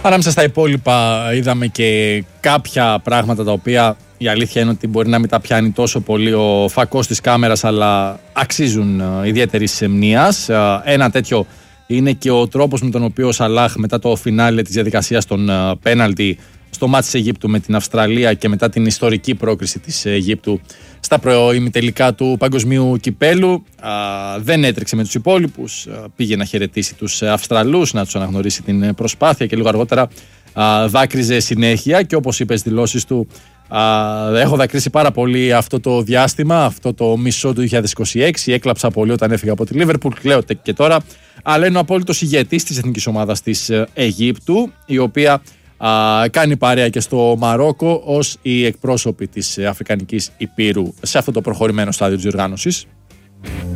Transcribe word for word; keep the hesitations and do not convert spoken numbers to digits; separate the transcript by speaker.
Speaker 1: Ανάμεσα στα υπόλοιπα είδαμε και κάποια πράγματα τα οποία η αλήθεια είναι ότι μπορεί να μην τα πιάνει τόσο πολύ ο φακός της κάμερας, αλλά αξίζουν ιδιαίτερης μνήας. Ένα τέτοιο είναι και ο τρόπος με τον οποίο ο Σαλάχ μετά το φινάλε της διαδικασίας των πέναλτι στο μάτς της Αιγύπτου με την Αυστραλία και μετά την ιστορική πρόκριση της Αιγύπτου στα προημιτελικά του Παγκοσμίου Κυπέλου, α, δεν έτρεξε με τους υπόλοιπους, α, πήγε να χαιρετήσει τους Αυστραλούς, να τους αναγνωρίσει την προσπάθεια και λίγο αργότερα α, δάκρυζε συνέχεια και όπως είπε στις δηλώσεις του, α, έχω δακρύσει πάρα πολύ αυτό το διάστημα, αυτό το μισό του δύο χιλιάδες είκοσι έξι, έκλαψα πολύ όταν έφυγα από τη Λίβερπουλ, κλαίω και τώρα, αλλά είναι ο απόλυτος ηγέτης της εθνικής ομάδας της Αιγύπτου, η οποία Uh, κάνει παρέα και στο Μαρόκο ως οι εκπρόσωποι της Αφρικανικής Υπήρου σε αυτό το προχωρημένο στάδιο της διοργάνωσης.